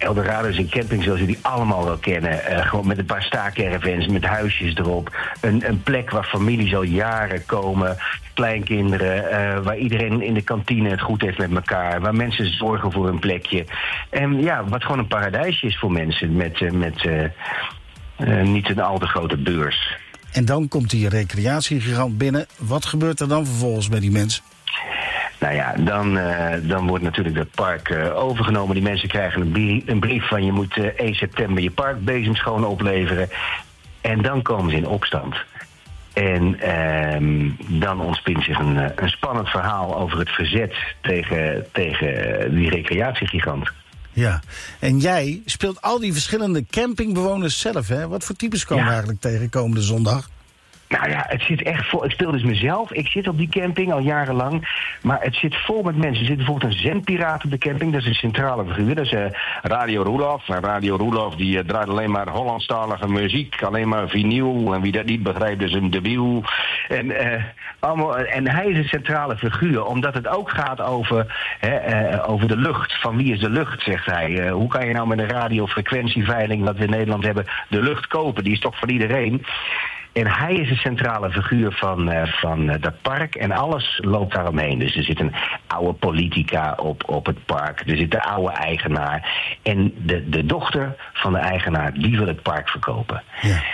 Eldorado is een camping zoals we die allemaal wel kennen. Gewoon met een paar staakervens, met huisjes erop. Een plek waar families al jaren komen. Kleinkinderen, waar iedereen in de kantine het goed heeft met elkaar. Waar mensen zorgen voor een plekje. En ja, wat gewoon een paradijsje is voor mensen met niet een al te grote beurs. En dan komt die recreatiegigant binnen. Wat gebeurt er dan vervolgens met die mensen? Nou ja, dan wordt natuurlijk dat park overgenomen. Die mensen krijgen een brief van je moet 1 september je parkbezem schoon opleveren. En dan komen ze in opstand. En dan ontspint zich een spannend verhaal over het verzet tegen die recreatiegigant. Ja, en jij speelt al die verschillende campingbewoners zelf, hè? Wat voor types komen eigenlijk tegen komende zondag? Nou ja, het zit echt vol. Ik speel dus mezelf. Ik zit op die camping al jarenlang. Maar het zit vol met mensen. Er zit bijvoorbeeld een zendpiraat op de camping. Dat is een centrale figuur. Dat is Radio Roelof. Radio Roelof die draait alleen maar Hollandstalige muziek. Alleen maar vinyl. En wie dat niet begrijpt is een debiel. En hij is een centrale figuur. Omdat het ook gaat over de lucht. Van wie is de lucht, zegt hij. Hoe kan je nou met een radiofrequentieveiling, wat we in Nederland hebben, de lucht kopen? Die is toch voor iedereen. En hij is een centrale figuur van dat park en alles loopt daaromheen. Dus er zit een oude politica op het park, er zit de oude eigenaar. En de dochter van de eigenaar, die wil het park verkopen. Ja.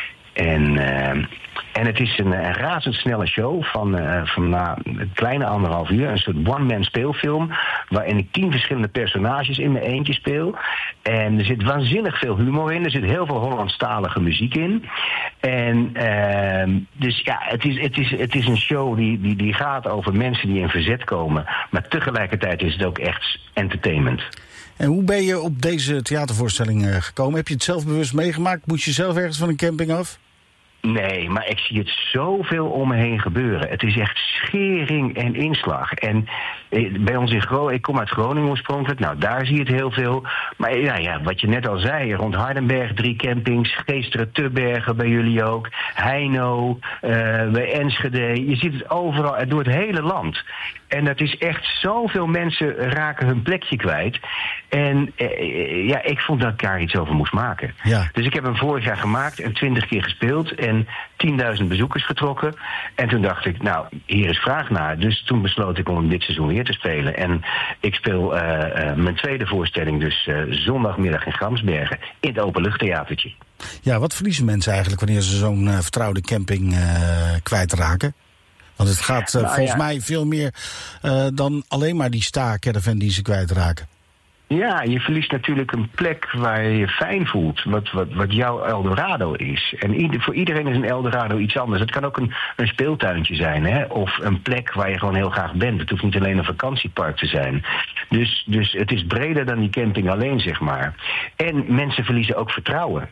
En het is een razendsnelle show van een kleine 1,5 uur. Een soort one-man speelfilm waarin ik 10 verschillende personages in mijn eentje speel. En er zit waanzinnig veel humor in. Er zit heel veel Hollandstalige muziek in. En dus ja, het is een show die gaat over mensen die in verzet komen. Maar tegelijkertijd is het ook echt entertainment. En hoe ben je op deze theatervoorstelling gekomen? Heb je het zelf bewust meegemaakt? Moest je zelf ergens van een camping af? Nee, maar ik zie het zoveel om me heen gebeuren. Het is echt schering en inslag. En bij ons in Groningen, ik kom uit Groningen oorspronkelijk, nou daar zie je het heel veel. Maar ja, wat je net al zei, rond Hardenberg 3 campings, Geesteren, Tubbergen bij jullie ook, Heino, bij Enschede. Je ziet het overal, door het hele land. En dat is echt, zoveel mensen raken hun plekje kwijt. En ik vond dat ik daar iets over moest maken. Ja. Dus ik heb hem vorig jaar gemaakt en 20 keer gespeeld en 10.000 bezoekers getrokken. En toen dacht ik, nou, hier is vraag naar. Dus toen besloot ik om hem dit seizoen weer te spelen. En ik speel mijn tweede voorstelling dus zondagmiddag in Gramsbergen in het openluchttheatertje. Ja, wat verliezen mensen eigenlijk wanneer ze zo'n vertrouwde camping kwijtraken? Want het gaat volgens mij veel meer dan alleen maar die sta-caravan die ze kwijtraken. Ja, je verliest natuurlijk een plek waar je je fijn voelt. Wat jouw Eldorado is. En voor iedereen is een Eldorado iets anders. Het kan ook een speeltuintje zijn, hè? Of een plek waar je gewoon heel graag bent. Het hoeft niet alleen een vakantiepark te zijn. Dus het is breder dan die camping alleen, zeg maar. En mensen verliezen ook vertrouwen.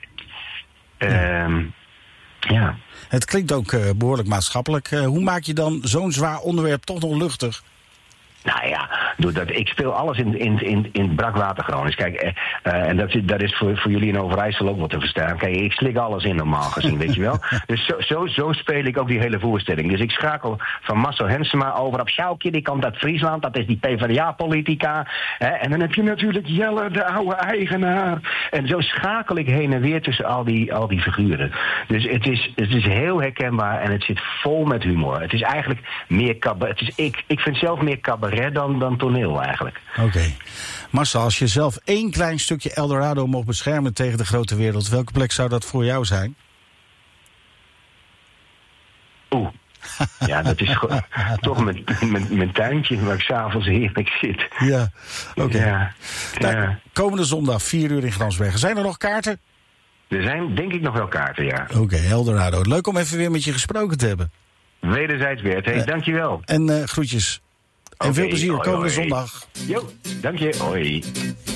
Ja. Het klinkt ook behoorlijk maatschappelijk. Hoe maak je dan zo'n zwaar onderwerp toch nog luchtig? Nou ja, doordat ik speel alles in brakwater Gronings. Kijk, en dat is voor jullie in Overijssel ook wat te verstaan. Kijk, ik slik alles in normaal gezien, weet je wel. Dus zo speel ik ook die hele voorstelling. Dus ik schakel van Marcel Hensema over op Sjoukje, die komt uit Friesland. Dat is die PvdA-politica. En dan heb je natuurlijk Jelle, de oude eigenaar. En zo schakel ik heen en weer tussen al die figuren. Dus het is heel herkenbaar en het zit vol met humor. Het is eigenlijk meer cabaret. Ik vind zelf meer cabaret dan toneel eigenlijk. Oké. Marcel, als je zelf 1 klein stukje Eldorado mocht beschermen tegen de grote wereld, welke plek zou dat voor jou zijn? Ja, dat is toch mijn tuintje waar ik 's avonds heerlijk zit. Ja, oké. Ja. Nou, komende zondag 4 uur in Gramsbergen. Zijn er nog kaarten? Er zijn denk ik nog wel kaarten, ja. Oké, Eldorado. Leuk om even weer met je gesproken te hebben. Wederzijds weer. Hey, dankjewel. En groetjes. En veel plezier komende zondag. Jo, dank je. Hoi.